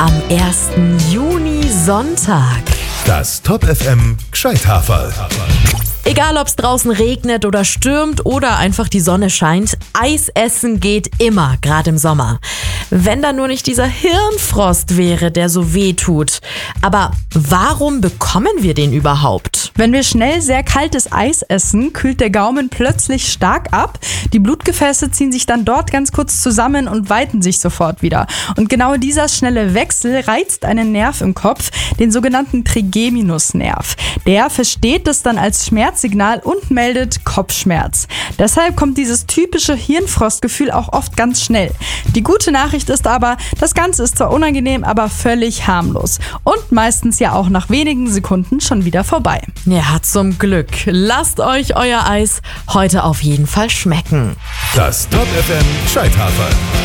am 1. Juni Sonntag. Das Top FM Gscheithaferl. Egal, ob es draußen regnet oder stürmt oder einfach die Sonne scheint, Eis essen geht immer, gerade im Sommer. Wenn da nur nicht dieser Hirnfrost wäre, der so weh tut. Aber warum bekommen wir den überhaupt? Wenn wir schnell sehr kaltes Eis essen, kühlt der Gaumen plötzlich stark ab. Die Blutgefäße ziehen sich dann dort ganz kurz zusammen und weiten sich sofort wieder. Und genau dieser schnelle Wechsel reizt einen Nerv im Kopf, den sogenannten Trigeminusnerv. Der versteht es dann als Schmerzsignal und meldet Kopfschmerz. Deshalb kommt dieses typische Hirnfrostgefühl auch oft ganz schnell. Die gute Nachricht ist aber, das Ganze ist zwar unangenehm, aber völlig harmlos. Und meistens ja auch nach wenigen Sekunden schon wieder vorbei. Ja, zum Glück. Lasst euch euer Eis heute auf jeden Fall schmecken. Das Top FM Gscheithaferl.